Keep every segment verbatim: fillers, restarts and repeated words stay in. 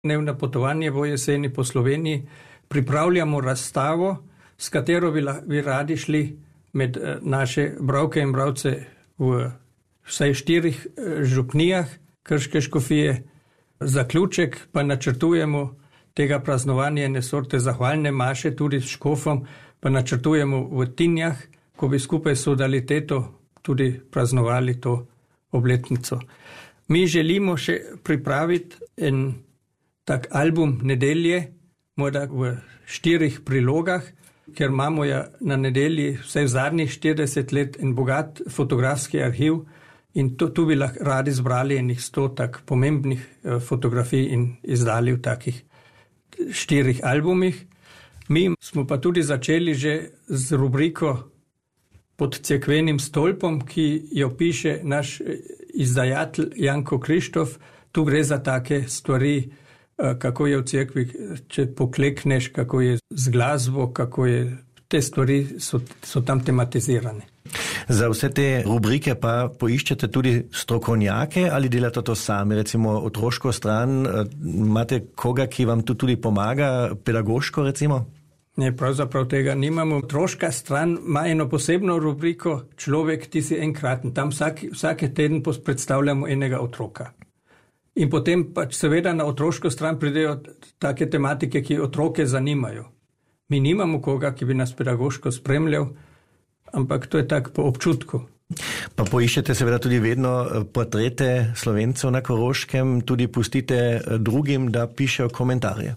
dnevno potovanje v jeseni po Sloveniji, pripravljamo razstavo, s katero bi, bi radi šli med naše bralke in bralce v vsaj štirih župnijah Krške škofije. Zaključek pa načrtujemo tega praznovanja ene sorte zahvalne maše tudi s škofom, pa načrtujemo v Tinjah, ko bi skupaj s Sodaliteto tudi praznovali to obletnico. Mi želimo še pripraviti en tak album nedelje, morda v štirih prilogah, ker imamo ja na nedelji vsaj v zadnjih štirideset let en bogat fotografski arhiv in to, tu bi lahko radi zbrali enih sto tak pomembnih fotografij in izdali v takih štirih albumih. Mi smo pa tudi začeli že z rubriko Pod cerkvenim stolpom, ki jo piše naš izdajatelj Janko Krištof. Tu gre za take stvari, kako je v cerkvi, če poklekneš, kako je z glasbo, kako je, te stvari so, so tam tematizirane. Za vse te rubrike pa poiščete tudi strokovnjake ali delate to sami, recimo otroško stran, imate koga, ki vam tu tudi pomaga, pedagoško recimo? Ne, pravzaprav tega nimamo. Otroška stran ima eno posebno rubriko Človek, ti si enkraten. Tam vsak, vsake teden predstavljamo enega otroka. In potem pač seveda na otroško stran pridejo take tematike, ki otroke zanimajo. Mi nimamo koga, ki bi nas pedagoško spremljal, ampak to je tak po občutku. Pa poiščete seveda tudi vedno portrete Slovencev na Koroškem, tudi pustite drugim, da pišejo komentarje.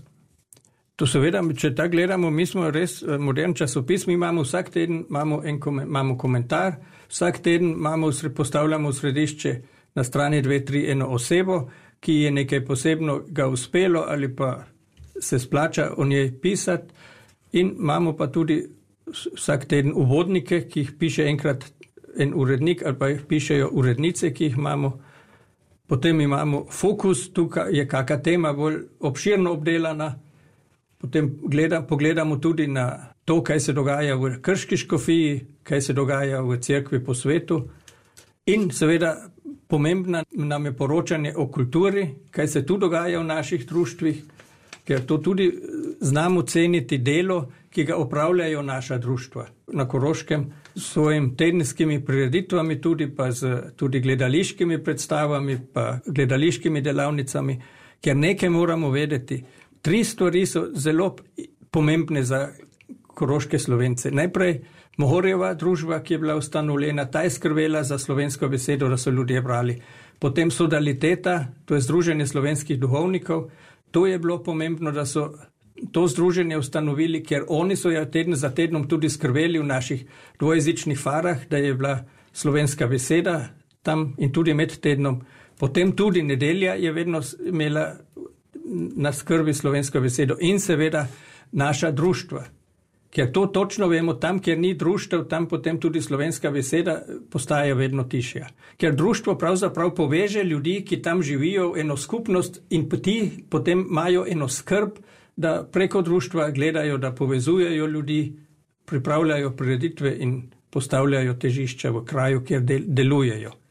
To seveda, če tako gledamo, mi smo res modern časopis, mi imamo vsak teden imamo en imamo komentar, vsak teden imamo, postavljamo v središče na strani dve, tri eno osebo, ki je nekaj posebno ga uspelo ali pa se splača o njej pisati, in imamo pa tudi vsak teden uvodnike, ki jih piše enkrat en urednik ali pa jih pišejo urednice, ki jih imamo. Potem imamo fokus, tukaj je kaka tema bolj obširno obdelana. Potem gleda, pogledamo tudi na to, kaj se dogaja v Krški škofiji, kaj se dogaja v cerkvi po svetu. In seveda pomembno nam je poročanje o kulturi, kaj se tu dogaja v naših društvih, ker to tudi znamo ceniti delo, ki ga opravljajo naša društva na Koroškem, s svojimi tedenskimi prireditvami, tudi pa z tudi gledališkimi predstavami, pa gledališkimi delavnicami, ker nekaj moramo vedeti. Tri stvari so zelo pomembne za koroške Slovence. Najprej Mohorjeva družba, ki je bila ustanovljena, ta je skrbela za slovensko besedo, da so ljudje brali. Potem Sodaliteta, to je Združenje slovenskih duhovnikov. To je bilo pomembno, da so to združenje ustanovili, ker oni so ja teden za tednom tudi skrbeli v naših dvojezičnih farah, da je bila slovenska beseda tam in tudi med tednom. Potem tudi nedelja je vedno imela na skrbi slovensko besedo in seveda naša društva. Ker to točno vemo, tam, kjer ni društev, tam potem tudi slovenska beseda postaja vedno tišja. Ker društvo pravzaprav poveže ljudi, ki tam živijo, eno skupnost in ti potem imajo eno skrb, da preko društva gledajo, da povezujejo ljudi, pripravljajo prireditve in postavljajo težišča v kraju, kjer del, delujejo.